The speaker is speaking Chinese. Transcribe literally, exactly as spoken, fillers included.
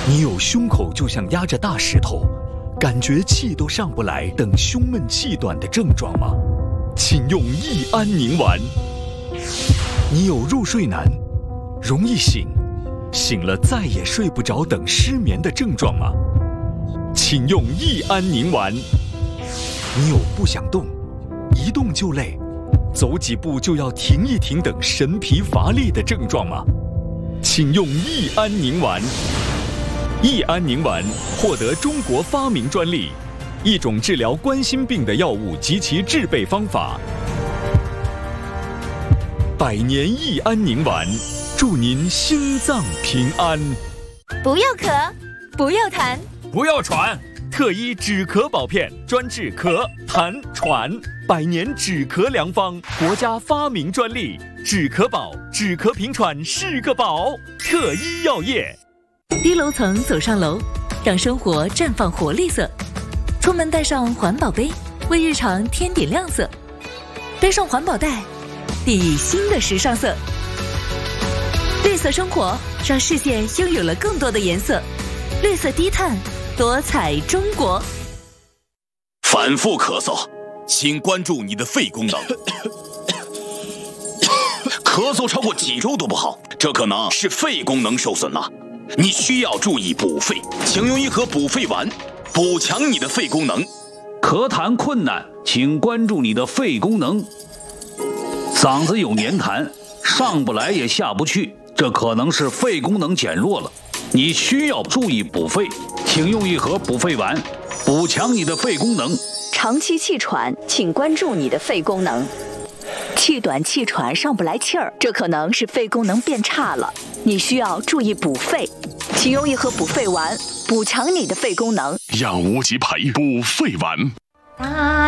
你有胸口就像压着大石头，感觉气都上不来等胸闷气短的症状吗？请用益安宁丸。你有入睡难、容易醒、醒了再也睡不着等失眠的症状吗？请用益安宁丸。你有不想动、一动就累、走几步就要停一停等神疲乏力的症状吗？请用益安宁丸。益安宁丸获得中国发明专利，一种治疗冠心病的药物及其制备方法。百年益安宁丸，祝您心脏平安。 不要咳，不要痰， 不要喘。 特医止咳宝片，专治咳、痰、喘，百年止咳良方，国家发明专利。止咳宝，止咳平喘是个宝。特医药业。 低楼层走上楼，让生活绽放活力色。出门带上环保杯，为日常添点亮色。背上环保袋，砥砺新的时尚色。绿色生活让世界拥有了更多的颜色。绿色低碳，多彩中国。 反复咳嗽，请关注你的肺功能。咳嗽超过几周都不好，这可能是肺功能受损了。你需要注意补肺，请用一盒补肺丸，补强你的肺功能。 咳痰困难，请关注你的肺功能。嗓子有黏痰，上不来也下不去，这可能是肺功能减弱了。你需要注意补肺，请用一盒补肺丸，补强你的肺功能。 长期气喘，请关注你的肺功能。气短气喘上不来气儿，这可能是肺功能变差了，你需要注意补肺，请用一盒补肺丸，补强你的肺功能。 养无极培补肺丸。